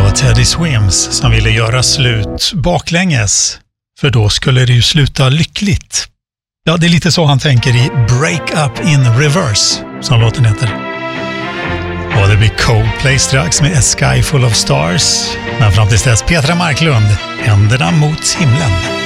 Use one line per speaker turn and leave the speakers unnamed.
var Teddy Swims som ville göra slut baklänges, för då skulle det ju sluta lyckligt. Ja, det är lite så han tänker i Break Up in Reverse, som låten heter. Och det blir Coldplay strax med A Sky Full of Stars. Men fram tills dess Petra Marklund, Händerna mot himlen.